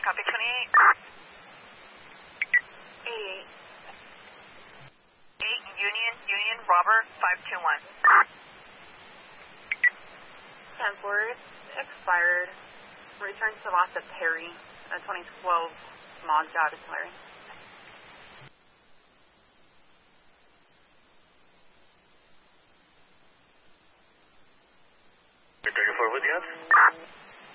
Copy 28. 8 Union Robert 521. 10-4, expired. Return to Savasta Perry, 2012 Mazda Auxiliary. Victor 4 with you.